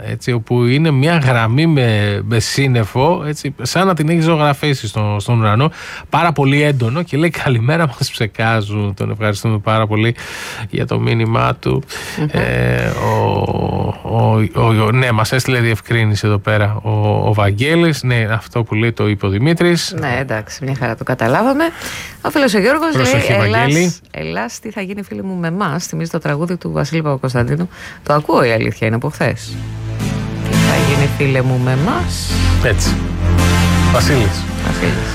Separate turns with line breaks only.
έτσι, όπου είναι μια γραμμή με σύννεφο, έτσι, σαν να την έχει ζωγραφίσει στον ουρανό, πάρα πολύ έντονο, και λέει καλημέρα, μας ψεκάζουν. Τον ευχαριστούμε πάρα πολύ για το μήνυμά του. Ναι, μας έστειλε διευκρίνηση εδώ πέρα ο Βαγγέλης. Ναι, αυτό που λέει το είπε ο Δημήτρης.
Ναι, εντάξει, μια χαρά το καταλάβαμε. Ο φίλος ο Γιώργος λέει: Ελλάς, τι θα γίνει, φίλοι μου, με εμάς? Θυμίζει το τραγούδι του Βασίλη Παπακοσταντίνου. Το ακούω, η αλήθεια είναι, από χθες. Τι θα γίνει, φίλε μου, με εμάς?
Έτσι. Βασίλης.